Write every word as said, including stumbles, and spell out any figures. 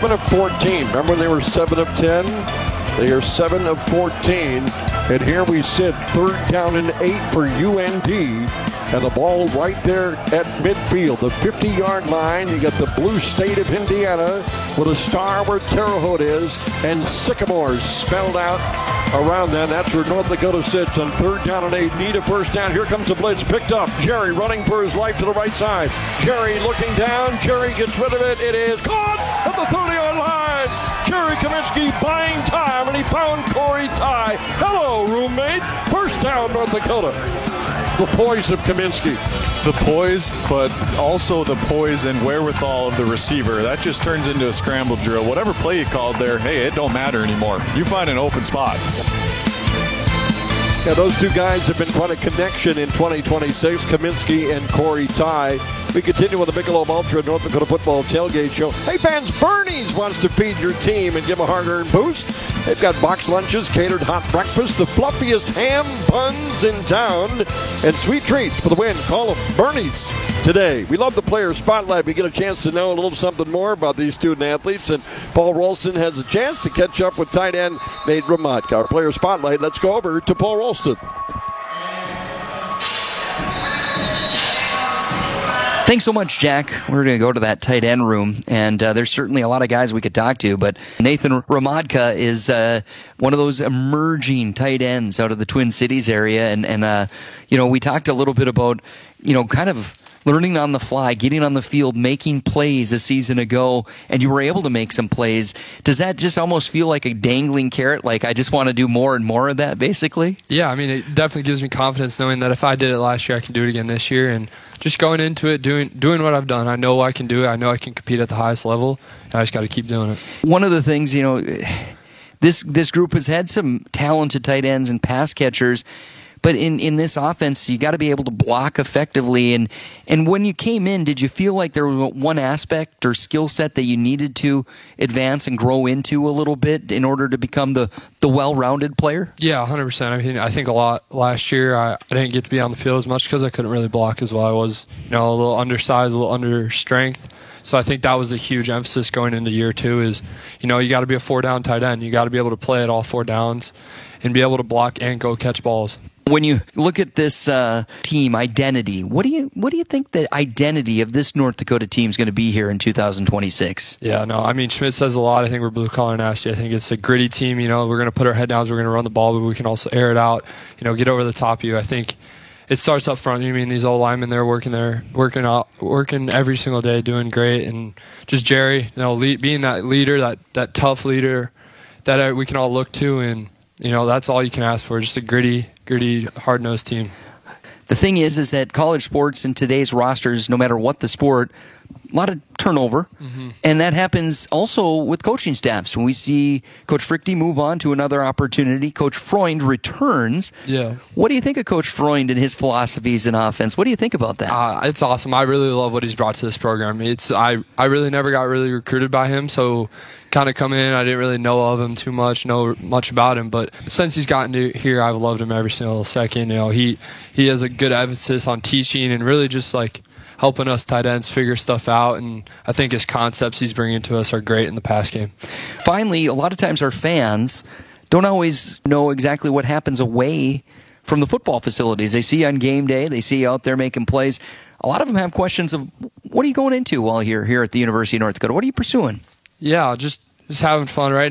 seven of fourteen. Remember they were seven of ten? They are seven of fourteen. And here we sit, third down and eight for U N D. And the ball right there at midfield, the fifty-yard line. You got the blue state of Indiana with a star where Terre Haute is, and Sycamores spelled out around them. That's where North Dakota sits on third down and eight. Need a first down. Here comes the blitz. Picked up. Jerry running for his life to the right side. Jerry looking down. Jerry gets rid of it. It is caught at the thirty-yard line. Jerry Kaminsky buying time, and he found Corey Ty. Hello, roommate. First down, North Dakota. The poise of Kaminsky. The poise, but also the poise and wherewithal of the receiver. That just turns into a scramble drill. Whatever play you called there, hey, it don't matter anymore. You find an open spot. Yeah, those two guys have been quite a connection in twenty twenty-six, Kaminsky and Corey Ty. We continue with the Michelob Ultra North Dakota Football Tailgate Show. Hey fans, Bernie's wants to feed your team and give a hard-earned boost. They've got box lunches, catered hot breakfast, the fluffiest ham buns in town, and sweet treats for the win. Call them Bernie's today. We love the Player Spotlight. We get a chance to know a little something more about these student athletes, and Paul Rolston has a chance to catch up with tight end Nate Ramotka. Our Player Spotlight. Let's go over to Paul Rolston. Thanks so much, Jack. We're going to go to that tight end room, and uh, there's certainly a lot of guys we could talk to, but Nathan Ramotka is uh, one of those emerging tight ends out of the Twin Cities area, and, and uh, you know, we talked a little bit about, you know, kind of learning on the fly, getting on the field, making plays a season ago, and you were able to make some plays. Does that just almost feel like a dangling carrot, like I just want to do more and more of that, basically? Yeah, I mean, it definitely gives me confidence knowing that if I did it last year, I can do it again this year, and just going into it, doing doing what I've done. I know I can do it. I know I can compete at the highest level, and I just got to keep doing it. One of the things, you know, this this group has had some talented tight ends and pass catchers, but in, in this offense, you got to be able to block effectively. And, and when you came in, did you feel like there was one aspect or skill set that you needed to advance and grow into a little bit in order to become the, the well-rounded player? Yeah, one hundred percent. I mean, I think a lot last year I, I didn't get to be on the field as much because I couldn't really block as well. I was, you know, a little undersized, a little under strength. So I think that was a huge emphasis going into year two is, you know, you got to be a four-down tight end. You got to be able to play at all four downs and be able to block and go catch balls. When you look at this uh, team identity, what do you what do you think the identity of this North Dakota team is going to be here in two thousand twenty-six? Yeah, no, I mean, Schmidt says a lot. I think we're blue-collar nasty. I think it's a gritty team. You know, we're going to put our head down. We're going to run the ball, but we can also air it out, you know, get over the top of you. I think it starts up front. You mean these old linemen, they're working there, working out, working every single day, doing great. And just Jerry, you know, lead, being that leader, that, that tough leader that we can all look to, and you know, that's all you can ask for, just a gritty, gritty, hard-nosed team. The thing is, is that college sports in today's rosters, no matter what the sport, a lot of turnover, mm-hmm. and that happens also with coaching staffs. When we see Coach Frichte move on to another opportunity, Coach Freund returns. Yeah. What do you think of Coach Freund and his philosophies in offense? What do you think about that? Uh, it's awesome. I really love what he's brought to this program. It's I, I really never got really recruited by him, so kind of coming in, I didn't really know of him too much, know much about him, but since he's gotten to here, I've loved him every single second. You know, he he has a good emphasis on teaching and really just like helping us tight ends figure stuff out, and I think his concepts he's bringing to us are great in the pass game. Finally, a lot of times our fans don't always know exactly what happens away from the football facilities. They see you on game day, they see you out there making plays. A lot of them have questions of, what are you going into while you're here at the University of North Dakota? What are you pursuing? Yeah, just just having fun right